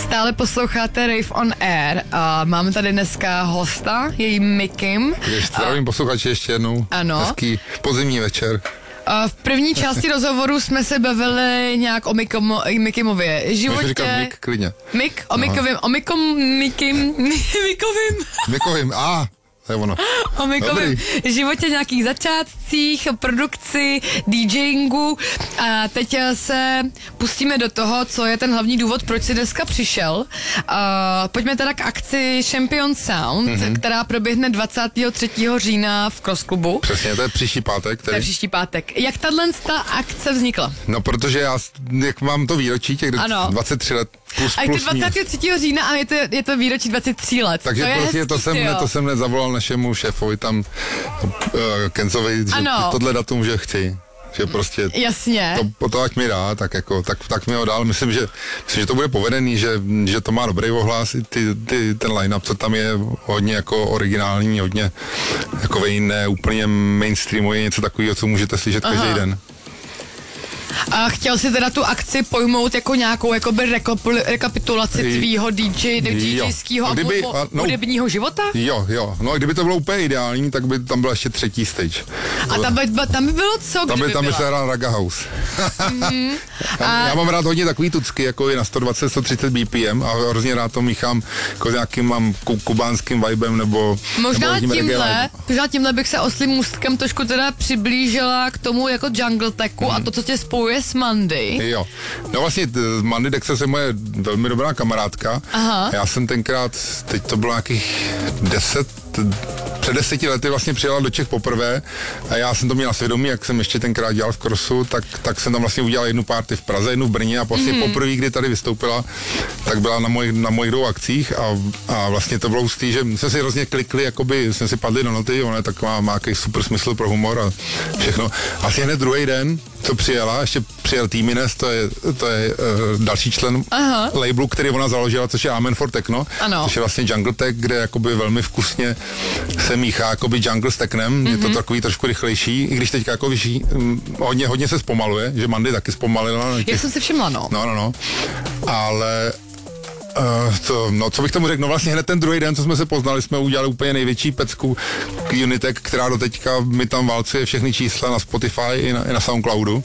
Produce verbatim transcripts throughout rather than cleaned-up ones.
Stále posloucháte Rave on Air a máme tady dneska hosta, její Mikim. Zdravím posluchači ještě jednou. Ano. Hezký podzimní večer. A v první části rozhovoru jsme se bavili nějak o Mikom, Mikimově životě. Můžu říkat Mik, klidně. Mik, o Mikovým, o Mikom, Mikim, Mikovým. Mikovým, a ah, to je ono. O Mikovým životě, nějakých začátcích, produkci, DJingu. A teď se pustíme do toho, co je ten hlavní důvod, proč si dneska přišel. A pojďme teda k akci Champion Sound, mm-hmm. která proběhne dvacátého třetího října v Cross Clubu. Přesně, to je příští pátek. Který... To je příští pátek. Jak tato ta akce vznikla? No, protože já, jak mám to výročí, těch ano. dvacet tři let. Plus, a je to dvacátého třetího října a je to, je to výročí dvacet tři let. Takže to prostě hezký, to jsem, ne, to jsem hned zavolal našemu šéfovi tam, uh, Kenzovi, že ano. tohle datum, že chci. Že prostě jasně. To, to ať mi dá, tak, jako, tak, tak mi ho dál. Myslím, že, myslím, že to bude povedený, že, že to má dobrý ohlas, ty, ty, ten line-up, co tam je hodně jako originální, hodně jako jiné, úplně mainstreamový, něco takového, co můžete slyšet každý den. A chtěl si teda tu akci pojmout jako nějakou jakoby rekapitulaci tvýho dý džej, DJského a no, hudebního života? Jo, jo. No a kdyby to bylo úplně ideální, tak by tam byla ještě třetí stage. A tam by, tam by bylo co, tam by, by tam by se hrál Raga House. mm-hmm. a... Já mám rád hodně takový tucky, jako je na sto dvacet, sto třicet bé pé em a hrozně rád to míchám jako nějakým mám kubánským vibem nebo možná nebo tímhle, možná tímhle bych se oslým můstkem trošku teda přiblížila k tomu jako jungle techu mm. a to, co tě spojuje s Mandy. Jo. No vlastně Mandy Dexa je moje velmi dobrá kamarádka. Aha. Já jsem tenkrát, teď to bylo nějakých deset, před deseti lety vlastně přijela do Čech poprvé a já jsem to měl na svědomí, jak jsem ještě tenkrát dělal v Crossu, tak, tak jsem tam vlastně udělal jednu party v Praze, jednu v Brně a vlastně mm. poprvé, kdy tady vystoupila, tak byla na mojich, na mojich dvou akcích a, a vlastně to bylo hustý, že jsme si hrozně klikli, jakoby jsme si padli do noty, ona je taková, má nějaký super smysl pro humor a všechno. A vlastně hned druhý den, co přijela, ještě přijel T-Mines, to je, to je uh, další člen Aha. labelu, který ona založila, což je Amen for Techno, ano. což je vlastně jungle tech, kde jakoby velmi vkusně se míchá jakoby jungle s technem, mm-hmm. je to takový trošku rychlejší, i když teďka jako vyšší, hodně, hodně se zpomaluje, že Mandy taky zpomalila. Já jsem si všimla, no. No, no, no, ale Uh, to, no, co bych tomu řekl, no vlastně hned ten druhý den, co jsme se poznali, jsme udělali úplně největší pecku k Unitek, která do teďka mi tam válcuje všechny čísla na Spotify i na, i na Soundcloudu.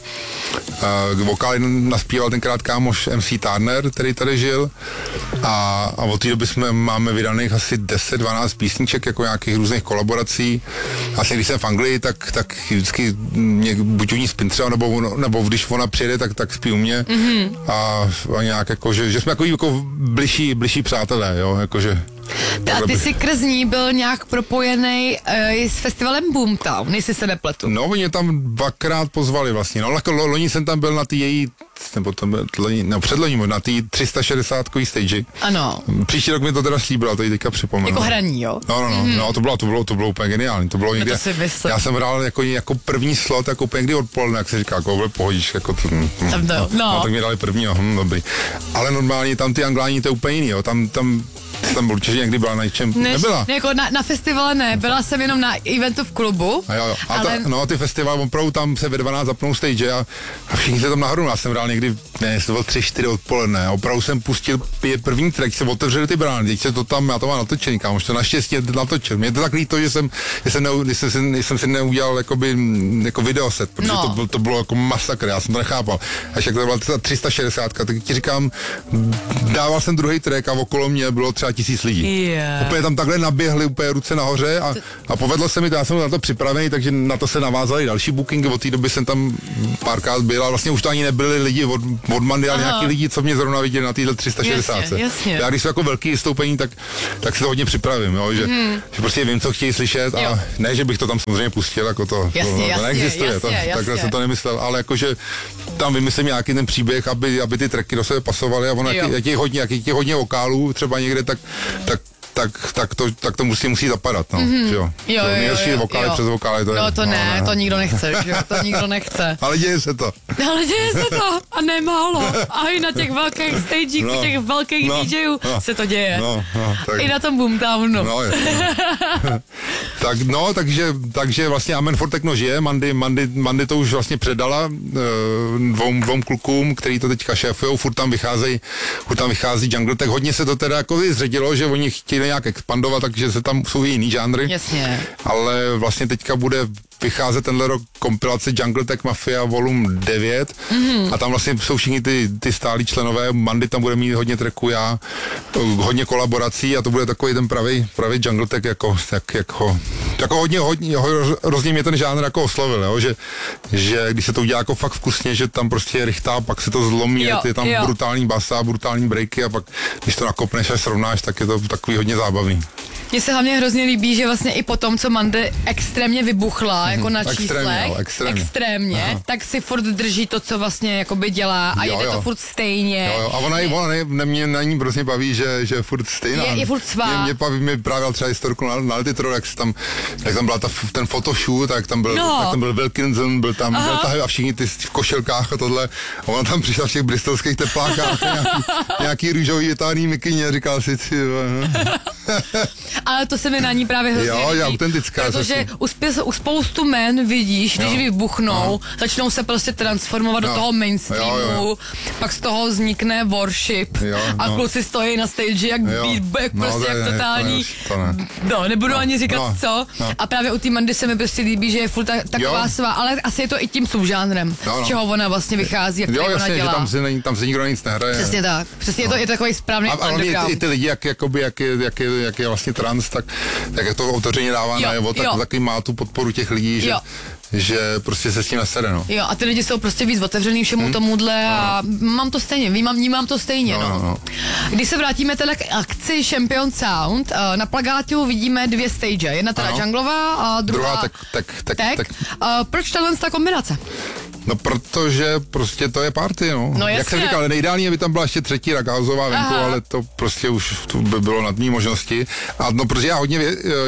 Uh, vokály naspíval tenkrát kámoš em cé Turner, který tady žil a, a od té doby jsme máme vydaných asi deset dvanáct písniček, jako nějakých různých kolaborací. Vlastně když jsem v Anglii, tak, tak vždycky mě, buď u ní spím třeba, nebo, nebo když ona přijede, tak, tak spí u mě mm-hmm. a, a nějak jako, že, že jsme jako, jako bližší, bližší přátelé, jo, jakože... A ty jsi krz ní byl nějak propojený uh, s festivalem Boomtown, jestli se nepletu. No, oni tam dvakrát pozvali vlastně, no, jako loni jsem tam byl na ty její, nebo tam byl, loni, no, předloni, na ty tři sta šedesátkový stage. Ano. Příští rok mi to teda slíbila, to jí teďka připomenu. Jako hraní, jo? No, no, no, mm-hmm. no to, bylo, to, bylo, to bylo úplně geniální, to bylo někde, to já jsem hrál jako, jako první slot, jako úplně někdy odpoledne, jak se říká, jako vole, pohodíš, jako to, hm, tam to, no, no. no, tak mi dali první, hm, dobrý. Ale normálně tam ty Angláni, to je úplně jiný, jo, tam, tam tam určitě někdy byla na něčem, Než, nebyla. Ne, jako na, na festivale ne, byla jsem jenom na eventu v klubu. A jo, jo. A ale... ta, no ty festival, opravdu tam se ve dvanáct zapnou stage a, a všichni se tam nahrnou. Já jsem hrál někdy, ne, to bylo tři čtyři odpoledne a opravdu jsem pustil první track, se otevřeli ty brány, teď se to tam, já to mám natočený, kámoš, to naštěstí natočil. Mě to tak líto, že jsem, že jsem, ne, že jsem, že jsem si neudělal jakoby, jako videoset, protože no. to, bylo, to bylo jako masakr, já jsem to nechápal. Až jak to byla tři sta šedesát, tak ti říkám, dával jsem druhý track a okolo mě bylo třeba tisíc lidí. Yeah. Úplně tam takhle naběhli, úplně ruce nahoře a, a povedlo se mi to, já jsem na to připravený, takže na to se navázali další bookingy, od té doby jsem tam párkrát byl a vlastně už to ani nebyli lidi od, od Mandy, ale nějaký lidi, co mě zrovna viděli na téhle tři sta šedesát. Jasně, jasně. Já když jsou jako velký vystoupení, tak, tak se to hodně připravím, jo, že, mm. že prostě vím, co chtějí slyšet a jo. ne, že bych to tam samozřejmě pustil, jako to, jasně, to, to jasně, neexistuje, jasně, to, jasně. takhle jsem to nemyslel, ale jakože tam vymyslím nějaký ten příběh, aby, aby ty tracky do sebe pasovaly a ono, jak, jak je hodně, jak je hodně vokálů třeba někde, tak, tak tak, tak, to, tak to musí, musí zapadat, no. Mm-hmm. Jo. Jo, jo, nejhorší jo, vokály jo. přes vokály, to je... No to no, ne, ne, to nikdo nechce, že jo, to nikdo nechce. Ale děje se to. Ale děje se to a nemálo. A i na těch velkých stagech, no, u těch velkých no, DJů no, se to děje. No, no, tak, I na tom Boomtownu. No, je, no. tak, no, takže, takže vlastně Amen for Techno žije, Mandy, Mandy, Mandy to už vlastně předala uh, dvou, dvou klukům, který to teďka šéfujou, furt tam vycházejí, furt tam vychází Jungle, tak hodně se to teda jako vyzředilo, že oni chtěli nějak expandovat, takže se tam jsou i jiný žánry. Jasně. Ale vlastně teďka bude vycházet tenhle rok kompilace Jungle Tech Mafia Volume devět mm-hmm. a tam vlastně jsou všichni ty, ty stálí členové, Mandy tam bude mít hodně tracků, já, hodně kolaborací a to bude takový ten pravý, pravý Jungle Tech jako, tak, jako, jako hodně, hodně, hrozně mě ten žánr jako oslovil, jo, že, že když se to udělá jako fakt vkusně, že tam prostě je rychtá, pak se to zlomí, jo, je tam jo. brutální basa, brutální breaky a pak když to nakopneš a srovnáš, tak je to takový hodně zábavný. Mně se hlavně hrozně líbí, že vlastně i po tom, co Mandy extrémně vybuchla, mm-hmm. jako na extrémně, číslech, jo, extrémně, extrémně tak si furt drží to, co vlastně jakoby dělá a jo, jede jo. to furt stejně. Jo, jo. A ona, je, ona ne, ne, mě na ní prostě baví, že, že je furt stejná. Je, je furt svá. Mě, mě baví, mi právě třeba historiku na, na Letitro, jak tam, jak tam byla ta, ten photoshoot, tak tam byl, no. tak tam byl Wilkinson, byl tam, byl tam a všichni ty v košelkách a tohle. A ona tam přišla v těch bristolských teplákách, nějaký, nějaký růžový vytáhný mikině a říkal si, si ale to se mi na ní právě hrozně jo, líbí, autentická. protože u, spě- u spoustu men vidíš, když jo. vybuchnou, Aha. začnou se prostě transformovat jo. do toho mainstreamu, jo, jo. pak z toho vznikne worship jo, a no. kluci stojí na stage jak beatback, no, prostě to jak ne, totální, to ne, to ne. no, nebudu no, ani říkat no, co, no. a právě u té Mandy se mi prostě líbí, že je furt ta, taková svá, ale asi je to i tím subžánrem, no, no. z čeho ona vlastně vychází, jak jo, ona jasně, dělá. Že tam, se, tam se nikdo nic nehraje. Přesně tak, přesně no. je to, je to takový správný a, underground. A i ty lidi, jak, jakoby, jak, je, jak, je, jak je vlastně trans, tak jak je to otevřeně dává jo, najevo, tak jo. taky má tu podporu těch lidí, že, že prostě se s tím nesede, no. Jo, a ty lidi jsou prostě víc otevřený všemu hmm. tomuhle a no. mám to stejně, vnímám, vnímám to stejně, no, no. no. no. Když se vrátíme teda k akci Champion Sound, na plagátu vidíme dvě stage, jedna teda junglová a druhá, druhá tak, tak, tak, tak. tak. Uh, proč tahle ta kombinace? No, protože prostě to je party, no. no Jak jsem říkal, nejideální, aby tam byla ještě třetí Raghausová venku, Aha. ale to prostě už to by bylo nad mý možnosti. A no, protože já hodně,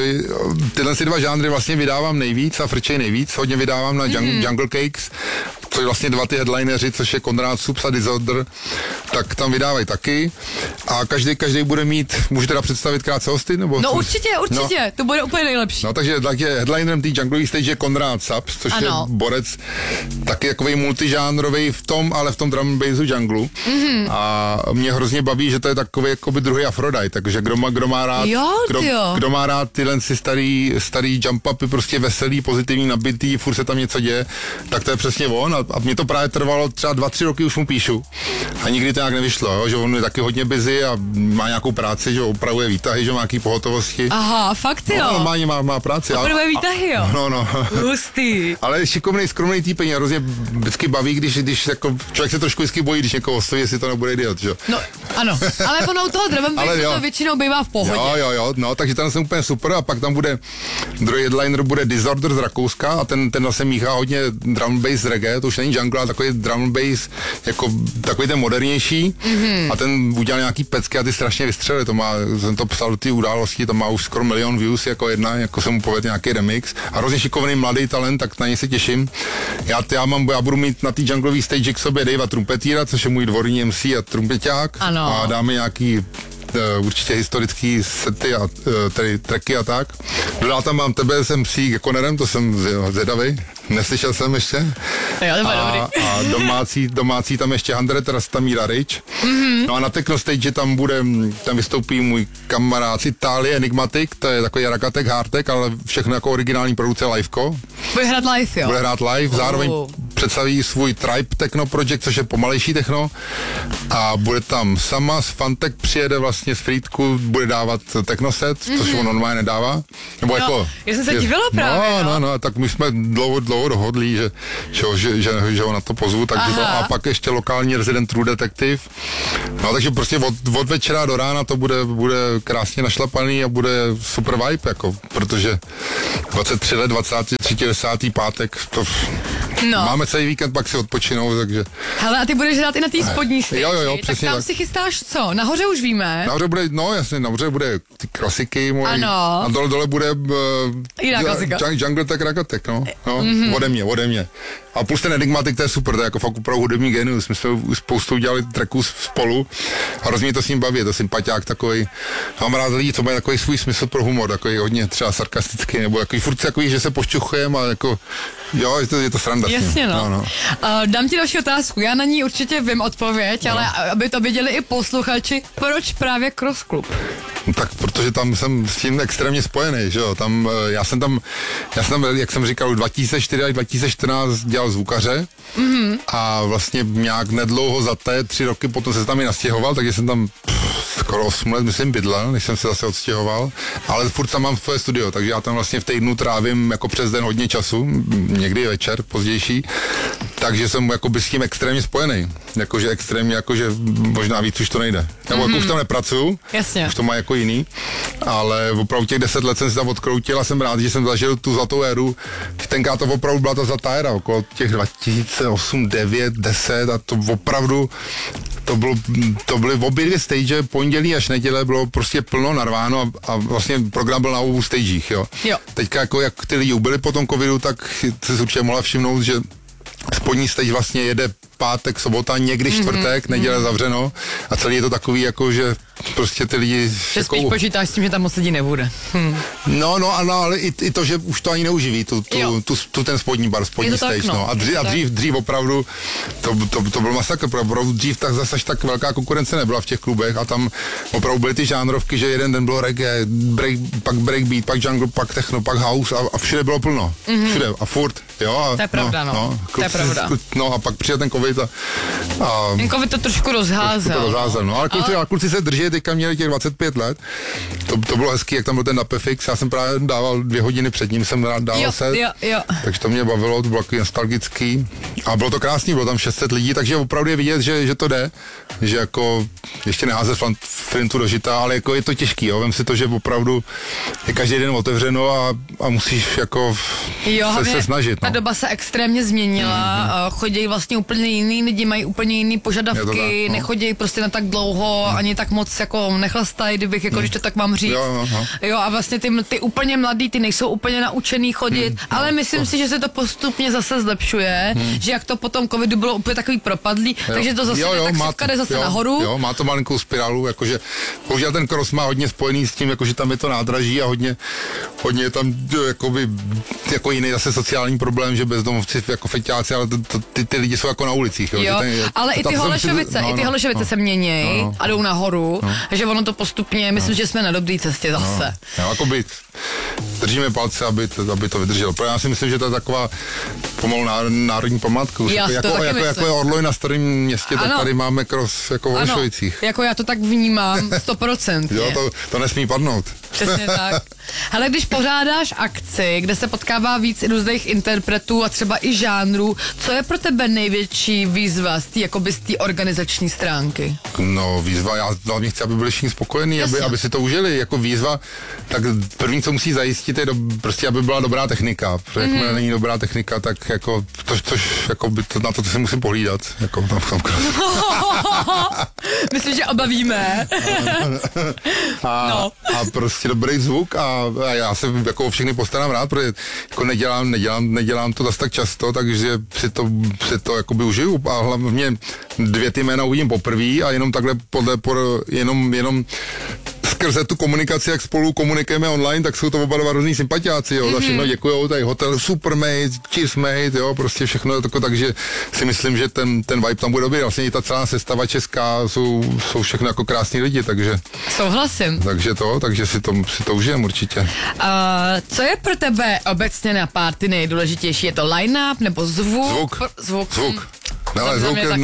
tyhle si dva žánry vlastně vydávám nejvíc a frčej nejvíc, hodně vydávám na mm. Jungle Cakes, což vlastně dva ty headlineři, což je Konrad Subs a Disorder, tak tam vydávají taky. A každý, každý bude mít, můžu teda představit krátce hosty? Nebo no co? určitě, určitě, no. to bude úplně nejlepší. No takže, takže headlinerem té jungle stage je Konrad Subs, což ano. je borec taky takový multižánrový v tom, ale v tom drum bassu junglu. Mm-hmm. A mě hrozně baví, že to je takový jakoby druhý Aphrodite, takže kdo má, kdo má rád, jo, kdo, kdo má rád tyhle si starý, starý jump upy, prostě veselý, pozitivní, nabitý, furt se tam něco děje, tak to je přesně on. A, a mě to právě trvalo třeba dva, tři roky, už mu píšu. A nikdy to nějak nevyšlo, jo, že on je taky hodně busy a má nějakou práci, že opravuje výtahy, že má nějaký pohotovosti. Aha, fakt jo. No, normálně má, má práci. Opravuje výtahy, jo. No, no. Hustý. Ale šikovnej, skromnej týpek, mě hrozně vždycky baví, když, když jako člověk se trošku vždycky bojí, když někoho osloví, jestli to nebude idiot, že? No, ano, ale ono u toho drum and bassu to většinou bývá v pohodě. Jo, jo, jo, no, takže ten jsem úplně super a pak tam bude, druhý headliner bude Disorder z Rakouska a ten, ten zase míchá hodně drum bass reggae, to už není jungle, ale takový drum bass, jako takový ten modernější mm-hmm. a ten udělal nějaký pecky a ty strašně vystřelili, to má, jsem to psal do té události, to má už skoro milion views jako jedna, jako jsem mu povedl nějaký remix a hrozně šikovný mladý talent, tak na něj se těším. Já, já, mám, já budu mít na té junglový stage k sobě Davea Trumpetíra, což je můj dvorní M C a trumpeťák. Ano. A dáme nějaký uh, určitě historický sety a uh, tedy tracky a tak. Dodal tam mám tebe s M C Konerem, to jsem zvědavej. Neslyšel jsem ještě. Jo, a, a domácí, domácí tam ještě Hundred Rastamíra Rich. Mm-hmm. No a na techno stage tam bude, tam vystoupí můj kamarád z Itálie, Enigmatic, to je takový rakatek, hardtek, ale všechno jako originální produkce liveko. Bude hrát live, jo? Bude hrát live, zároveň oh. představí svůj Tribe Techno Project, což je pomalejší techno. A bude tam Sama, Fantek přijede vlastně z Frýdku, bude dávat technoset, mm-hmm. což on normálně nedává. Nebo no, jako, já jsem se je, divila právě. No, no, no, tak my jsme dlouho, dlouho dohodli, že, že, že, že, že ho na to pozvu, takže to, a pak ještě lokální Resident True Detective. No, takže prostě od, od večera do rána to bude, bude krásně našlapaný a bude super vibe, jako, protože dvacet tři let, dvacátý třetí desátý pátek, to No. Máme celý víkend, pak si odpočinou, takže... Hele, a ty budeš hrát i na té spodní stage, jo, jo, jo, tak přesně tam tak. si chystáš co? Nahoře už víme. Nahoře bude, no jasně, nahoře bude ty klasiky moje. Ano. A dole, dole bude uh, Jiná klasika. Jungle Tech Rakatek, no. no mm-hmm. Ode mě, ode mě. A plus ten Enigmatik, to je super, to je jako fakt opravdu hudební genius. My jsme spoustu udělali tracků spolu a hrozně mě to s ním baví, je to sympatiák takový. Mám rád lidi, co mají takový svůj smysl pro humor, takový hodně třeba sarkastický, nebo takový furt takový, že se pošťuchujeme a jako, jo, je to, je to sranda. Jasně, no. no, no. Uh, dám ti další otázku, já na ní určitě vím odpověď, no. Ale aby to viděli i posluchači, proč právě Cross Club? Tak protože tam jsem s tím extrémně spojený, že jo, tam, já jsem tam, já jsem tam, jak jsem říkal, dva tisíce čtyři až dva tisíce čtrnáct dělal zvukaře mm-hmm. a vlastně nějak nedlouho za té tři roky potom se tam i nastěhoval, takže jsem tam pff, skoro osm let, myslím, bydlel, než jsem se zase odstěhoval, ale furt tam mám svoje studio, takže já tam vlastně v týdnu trávím jako přes den hodně času, někdy večer, pozdější, takže jsem jakoby s tím extrémně spojený, jakože extrémně, jakože možná víc už to nejde. Nebo mm-hmm. jako už tam nepracuju, jasně. Už to má jako jiný, ale opravdu těch deset let jsem si tam odkroutil a jsem rád, že jsem zažil tu zlatou éru. Tenkrát to opravdu byla ta zlatá éra, okolo těch dva tisíce osm, devět, deset a to opravdu to, bylo, to byly obě dvě stage, pondělí až neděle bylo prostě plno narváno a, a vlastně program byl na obou stagech, jo. jo. Teďka jako jak ty lidi ubyli po tom covidu, tak si určitě mohla všimnout, že spodní stage vlastně jede pátek, sobota, někdy čtvrtek, mm-hmm. neděle zavřeno a celý je to takový jako, že prostě ty lidi... Že jako, spíš počítáš s tím, že tam moc lidí nebude. Hm. No, no, ano, ale i, i to, že už to ani neuživí, tu, tu, tu, tu ten spodní bar, spodní stage, tak, no. no. A dřív, a dřív, dřív opravdu, to, to, to byl masakr, opravdu dřív tak zase až tak velká konkurence nebyla v těch klubech a tam opravdu byly ty žánrovky, že jeden den bylo reggae, break, pak breakbeat, pak jungle, pak techno, pak house a, a všude bylo plno. Mm-hmm. Všude a furt, jo. A, to je pravda, no. no. To je pravda. No a pak přijel ten covid a... a ten covid to trošku rozházel. Trošku to rozházel, no. Ale kluci, ale... kluci se drží, teďka měli těch dvacet pět let. To, to bylo hezký, jak tam byl ten Napefix. Já jsem právě dával dvě hodiny před ním, jsem rád dával jo, set. Jo, jo. Takže to mě bavilo, to bylo takový nostalgický. A bylo to krásný, bylo tam šest set lidí, takže opravdu je vidět, že, že to jde. Že jako ještě neházet flintu do žita, ale jako je to těžký, jo. Vem si to, že opravdu je každý den otevřeno a, a musíš jako jo, se, se snažit. Ta no. doba se extrémně změnila, mm-hmm. chodí vlastně úplně jiný lidi, mají úplně jiný požadavky, tak, no. nechodí prostě na tak dlouho, mm. ani tak moc jako nechlastají, kdybych jako, mm. když to tak mám říct. Jo, no, no. jo a vlastně ty, ty úplně mladí, ty nejsou úplně naučený chodit, mm. ale myslím no. si, že se to postupně zase zlepšuje, mm. že jak to po tom covidu bylo úplně takový propadlý, jo. takže to zase jo, jo, tak má, jde zase jo, nahoru. Jo, má to malinkou spirálu, jakože bohužel ten cross má hodně spojený s tím, jakože tam je to nádraží a hodně, hodně je tam jakoby, jako jiný zase sociální problém, že bezdomovci jako feťáci, ale to, to, ty, ty lidi jsou jako na ulicích. Jo, jo ten, ale i ty Holešovice, no, i ty Holešovice no, se mění no, a jdou nahoru, no, že ono to postupně, myslím, no, že jsme na dobré cestě zase. No, jakoby držíme palce, aby to, aby to vydrželo. Protože já si myslím, že to je taková pomalu národní památku. Já jako, jako, jako, jako je Orloj na starém městě, ano. Tak tady máme cross jako v Holešovicích. Jako já to tak vnímám, sto procent. Jo, to, to nesmí padnout. Přesně tak. Ale když pořádáš akci, kde se potkává víc různých interpretů a třeba i žánrů, co je pro tebe největší výzva z té jakoby z té organizační stránky? No výzva, já hlavně chci, aby byli všichni spokojení, aby, aby si to užili. Jako výzva, tak první, co musí zajistit, je do, prostě, aby byla dobrá technika. Protože mm-hmm. jakmile není dobrá technika, tak jako, to, což jako by to, na to, to si musím pohlídat. Jako tam, tam. Myslím, že obavíme. a, no. a prostě dobrý zvuk a, a já se jako o všechny postarám rád, protože jako nedělám, nedělám, nedělám to zase tak často, takže si to, si to jakoby užiju a hlavně dvě ty jména uvidím poprvé a jenom takhle podle, por, jenom, jenom skrze tu komunikaci, jak spolu komunikujeme online, tak jsou to oba dva různý sympatiáci, jo, mm-hmm. za všechno děkujou, tady hotel Supermate, Cheesemate, jo, prostě všechno tako, takže si myslím, že ten, ten vibe tam bude dobrý, vlastně i ta celá sestava česká jsou, jsou všechno jako krásní lidi, takže... Souhlasím. Takže to, takže si to, si to užijem určitě. Uh, co je pro tebe obecně na party nejdůležitější? Je to line-up nebo zvuk? Zvuk. Zvuk. Zvuk. No, ale zvuk, je,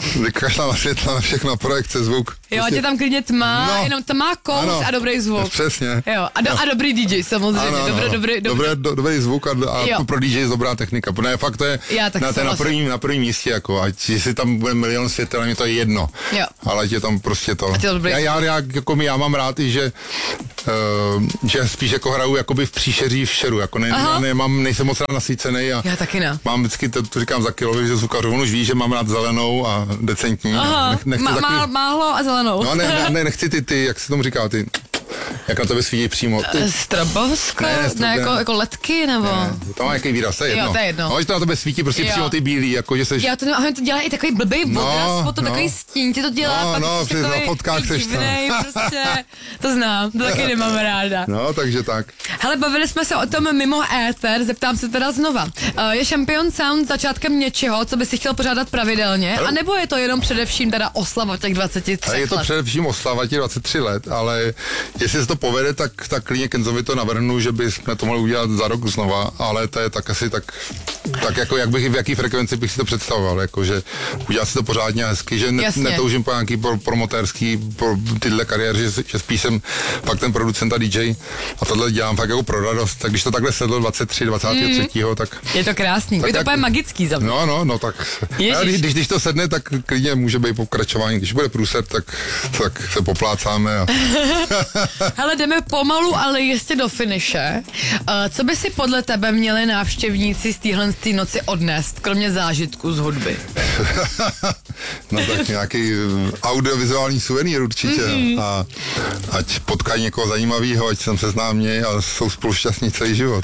vykašla na světla, na všechno, projekce, zvuk. Jo, ať je tam klidně tma, no, jenom tma, kous a dobrý zvuk. Přesně. Jo, a, do, a dobrý D J samozřejmě. Ano, dobrý, ano. dobrý, dobrý. Dobré, do, dobrý zvuk a, a pro D J je dobrá technika. Ne, fakt to je na, to na, prvním, na prvním místě, jako, ať jestli tam bude milion světel, mě to je jedno. Jo. Ale je tam prostě to. Já, já, já, jako my, já mám rád i, že, uh, že spíš jako hraju jakoby v příšeří v šeru, jako ne, ne, mám, nejsem moc rád nasvícený a já taky ne. Mám vždycky, to, to říkám za kilovi, že zvukařů, on už ví, že mám rád zelenou a decentní. Aha, Nech, má, taky... má, málo a zelenou. No ne, ne, ne, nechci ty, ty, jak se tomu říká, ty, jak na tebe svítí přímo. Ty... Strobovsko? Ne, ne, ne, jako, jako letky, nebo? Ne, to má nějaký výraz, to je jedno. Jo, to je jedno. No, že to na tebe svítí prostě jo. přímo ty bílý, jako že seš... Já to, no, to dělá i takový blbý obraz, no, potom no. takový stín, ti to dělá, no, pak no, jsi takový na fotkách seš divnej, prostě, to znám, to taky nemám ráda. No, takže tak. Hele, bavili jsme se o tom mimo éter, zeptám se teda znova. Uh, je Champion Sound začátkem něčeho, co by si chtěl pořádat pravidelně, a nebo je to jenom především teda oslava těch dvacet tři let? Je to především oslava těch dvacet tři let, ale jestli se to povede, tak, tak klidně Kenzovi to navrhnu, že bychom to mohli udělat za rok znova, ale to je tak asi tak, tak jako jak bych, v jaký frekvenci bych si to představoval, jakože udělat si to pořádně hezky, že ne, netoužím po nějaký pro, promotérský pro tyhle kariéry, že, že spíš jsem fakt ten producent a D J a tohle dělám fakt jako pro radost, tak když to takhle sedlo dvacet tři, dvacátého třetího Mm. tak... Je to krásný, je to úplně magický za mě. No, no, no, tak... Když, když, když to sedne, tak klidně může být pokračování, když bude průser, tak, tak se poplácáme a... Hele, jdeme pomalu, ale jistě do finiše. Uh, co by si podle tebe měli návštěvníci z téhle noci odnést, kromě zážitku z hudby? No tak nějaký audiovizuální suvenýr určitě. Mm-hmm. A ať potkají někoho zajímavého, ať jsem seznámí a jsou spolu šťastní celý život.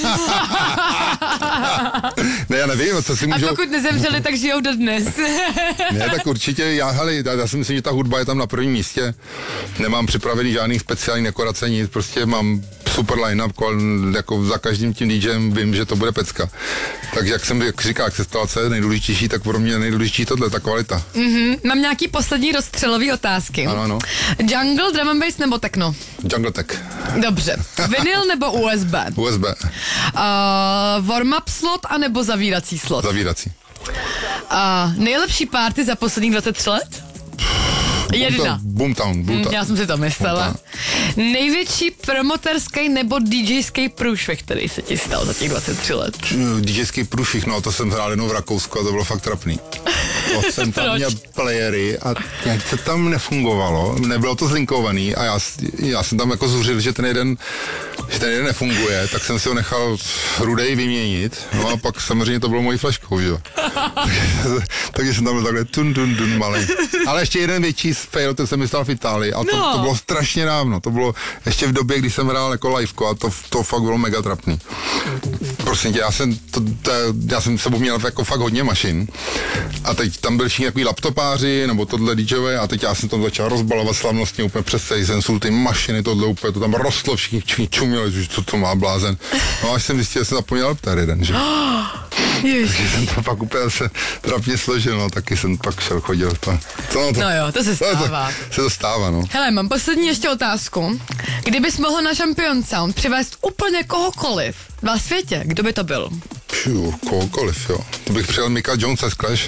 Ne, já nevím, co si můžou... A pokud nezemřeli, tak žijou dodnes. Ne, tak určitě, já, hele, já si myslím, že ta hudba je tam na prvním místě. Nemám připravený žádný speciální dekorace, nic, prostě mám super line-up, jako za každým tím DJem vím, že to bude pecka. Takže jak jsem jak říká, jak se stala co je nejdůležitější, tak pro mě nejdůležitější tohle, ta kvalita. Mm-hmm. Mám nějaký poslední rozstřelový otázky. Ano, ano. Jungle, drum and bass nebo techno? Jungle tech. Dobře. Vinyl nebo U S B? U S B. Uh, warm-up slot anebo zavírací slot? Zavírací. Uh, nejlepší party za posledních dvacet tři let? Jedna. Boomtown. Boomtown. Já jsem si to myslela. Největší promoterský nebo DJský průšvih, který se ti stal za těch dvacet tři let? DJský průšvih, no to jsem hrál jenom v Rakousku a to bylo fakt trapný. To jsem tam měl playery a nějak se tam nefungovalo, nebylo to zlinkovaný a já, já jsem tam jako zuřil, že ten jeden, že ten jeden nefunguje, tak jsem si ho nechal rudej vyměnit, no a pak samozřejmě to bylo mojí flaškou, že jo. Takže jsem tam byl takhle tun, tun, tun malý. Ale ještě jeden větší fail, ten jsem myslel v Itálii a to, no. to bylo strašně dávno, to bylo ještě v době, kdy jsem hrál jako liveko a to, to fakt bylo mega trapný. Prosím tě, já jsem, to, to, já jsem sebou měl jako fakt hodně mašin a teď tam byli všichni takový laptopáři nebo tohle DJové a teď já jsem tam začal rozbalovat slavnostně úplně přes celý sensul, ty mašiny, tohle úplně, to tam rostlo, všichni, všichni čuměli, že co to má blázen. No až jsem zjistil, že jsem zapomněl laptop jeden, že? Takže jsem to pak úplně se trapně složil, no, taky jsem pak šel chodil. To, to, no, to, no jo, to se stává. To, se to stává, no. Hele, mám poslední ještě otázku. Kdybys mohl na Champion Sound přivést úplně kohokoliv na světě, kdo by to byl? Pšu, kohokoliv, jo. To bych přijel Mika Jonesa z Clash.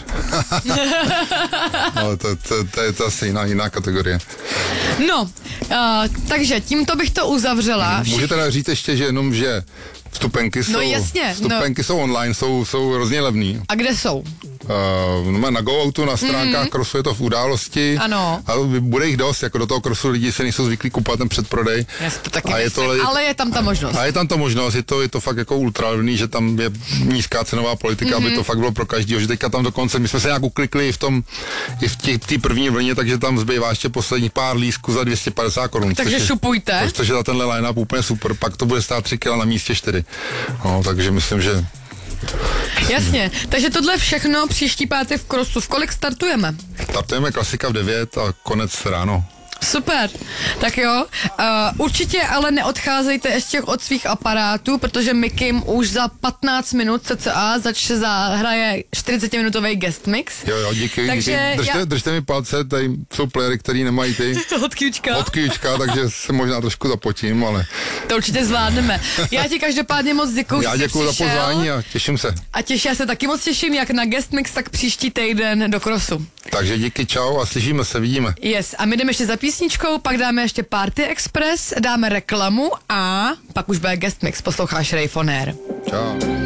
Ale to, to, to je to asi jiná, jiná kategorie. No, uh, takže tímto bych to uzavřela. Můžete teda říct ještě, že jenom, že vstupenky jsou, no jasně, vstupenky no. jsou online, jsou, jsou hrozně levný. A kde jsou? Uh, na GoOutu, na stránkách mm-hmm. Crossu je to v události. Ano. A bude jich dost, jako do toho Crossu lidi se nejsou zvyklí kupovat ten předprodej. Já si to taky a myslím, je to, ale je tam ta možnost. A je tam ta možnost, je to, je to fakt jako ultra levný, že tam je nízká cenová politika, mm-hmm. aby to fakt bylo pro každého, že teďka tam dokonce, my jsme se nějak uklikli v tom, i v té první vlně, takže tam zbývá ještě posledních pár lístků za dvě stě padesát korun. Takže šupujte. Protože za tenhle line-up úplně super, pak to bude stát tři kila na místě čtyři. No, takže myslím, že jasně, takže tohle všechno příští pátek v Crossu. V kolik startujeme? Startujeme klasika v devět a konec ráno. Super, tak jo, uh, určitě ale neodcházejte ještě od svých aparátů, protože Mikim už za patnáct minut cca zač zahraje čtyřicetiminutový guest mix. Jo, jo, díky, takže díky. Držte, já... držte mi palce, tady jsou playery, který nemají ty hodkyčka. hodkyčka, takže se možná trošku zapotím, ale... To určitě zvládneme. Já ti každopádně moc děkuji, já děkuji za pozvání a těším se. A těším, já se taky moc těším, jak na guest mix, tak příští týden do Crossu. Takže díky, čau a slyšíme se, vidíme. Yes, a my jdeme ještě za písničkou, pak dáme ještě Party Express, dáme reklamu a pak už bude Guest Mix, posloucháš Ray Foner. Čau.